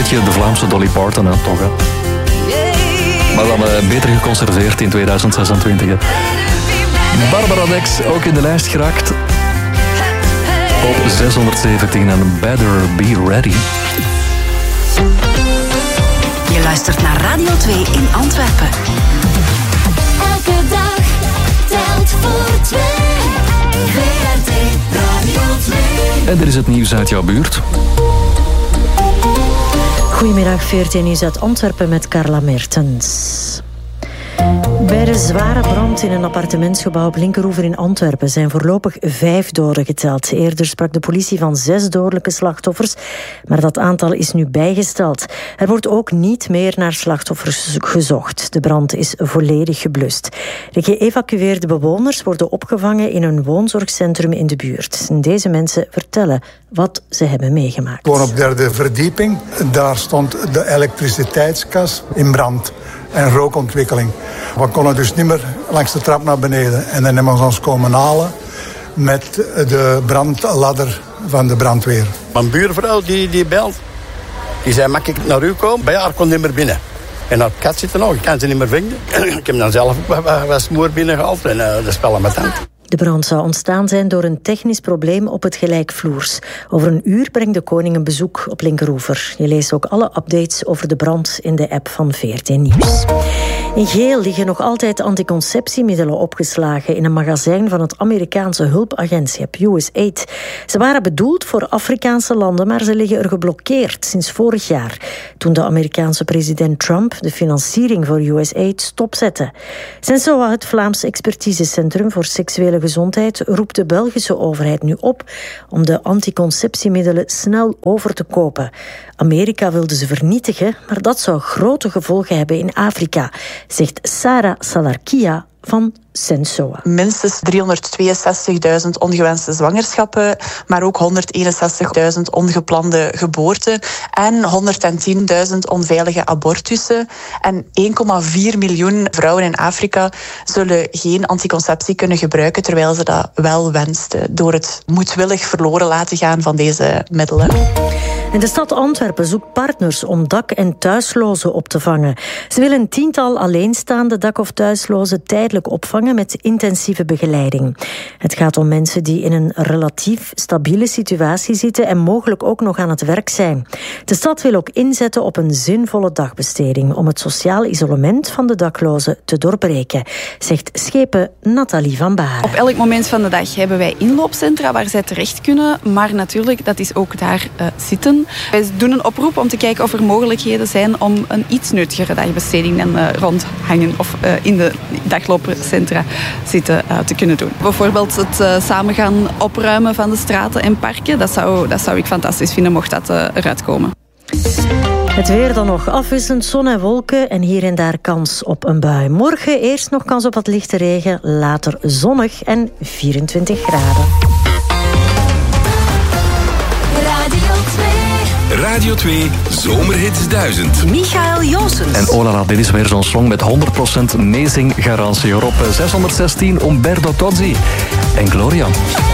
beetje de Vlaamse Dolly Parton, hè, toch? Hè? Maar dan beter geconserveerd in 2026. Hè. Barbara Dex, ook in de lijst geraakt. Op 617 en Better Be Ready. Je luistert naar Radio 2 in Antwerpen. Elke dag telt voor twee. VRT Radio 2. En er is het nieuws uit jouw buurt. Goedemiddag, VRT Nieuws uit Antwerpen met Carla Mertens. Bij de zware brand in een appartementsgebouw op Linkeroever in Antwerpen zijn voorlopig 5 doden geteld. Eerder sprak de politie van 6 dodelijke slachtoffers, maar dat aantal is nu bijgesteld. Er wordt ook niet meer naar slachtoffers gezocht. De brand is volledig geblust. De geëvacueerde bewoners worden opgevangen in een woonzorgcentrum in de buurt. En deze mensen vertellen wat ze hebben meegemaakt. Gewoon op de 3e verdieping. Daar stond de elektriciteitskas in brand. En rookontwikkeling. We konden dus niet meer langs de trap naar beneden. En dan hebben we ons komen halen met de brandladder van de brandweer. Mijn buurvrouw die belt. Die zei, mag ik naar u komen? Bij haar kon niet meer binnen. En haar kat zit er nog, ik kan ze niet meer vinden. Ik heb dan zelf wat smoor binnengehaald en de spellen met hand. De brand zou ontstaan zijn door een technisch probleem op het gelijkvloers. Over een uur brengt de koning een bezoek op Linkeroever. Je leest ook alle updates over de brand in de app van VRT Nieuws. In Geel liggen nog altijd anticonceptiemiddelen opgeslagen in een magazijn van het Amerikaanse hulpagentschap USAID. Ze waren bedoeld voor Afrikaanse landen, maar ze liggen er geblokkeerd sinds vorig jaar, toen de Amerikaanse president Trump de financiering voor USAID stopzette. Sensoa, het Vlaams expertisecentrum voor seksuele gezondheid, roept de Belgische overheid nu op om de anticonceptiemiddelen snel over te kopen. Amerika wilde ze vernietigen, maar dat zou grote gevolgen hebben in Afrika, zegt Sarah Salarkia van Sensoa. Minstens 362.000 ongewenste zwangerschappen, maar ook 161.000 ongeplande geboorten en 110.000 onveilige abortussen. En 1,4 miljoen vrouwen in Afrika zullen geen anticonceptie kunnen gebruiken, terwijl ze dat wel wensten, door het moedwillig verloren laten gaan van deze middelen. En de stad Antwerpen zoekt partners om dak- en thuislozen op te vangen. Ze willen een 10-tal alleenstaande dak- of thuislozen tijdelijk opvangen met intensieve begeleiding. Het gaat om mensen die in een relatief stabiele situatie zitten en mogelijk ook nog aan het werk zijn. De stad wil ook inzetten op een zinvolle dagbesteding om het sociaal isolement van de daklozen te doorbreken, zegt schepen Nathalie van Baar. Op elk moment van de dag hebben wij inloopcentra waar zij terecht kunnen, maar natuurlijk, dat is ook daar zitten. Wij doen een oproep om te kijken of er mogelijkheden zijn om een iets nuttigere dagbesteding dan rondhangen of in de dagloopcentra zitten te kunnen doen. Bijvoorbeeld het samen gaan opruimen van de straten en parken. Dat zou ik fantastisch vinden mocht dat eruit komen. Het weer dan nog afwisselend zon en wolken en hier en daar kans op een bui. Morgen eerst nog kans op wat lichte regen, later zonnig en 24 graden. Radio 2 Zomerhits 1000. Michael Joosens. En Olala, dit is weer zo'n song met 100% meezinggarantie. Op 616 Umberto Tozzi en Gloria.